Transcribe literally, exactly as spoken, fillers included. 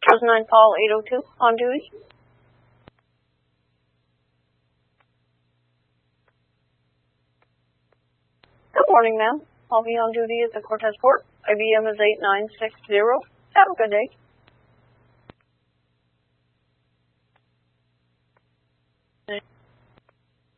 Chosen nine Paul eight oh two on duty. Good morning, ma'am. I'll be on duty at the Cortez Port. I B M is eight nine six zero. Have a good day.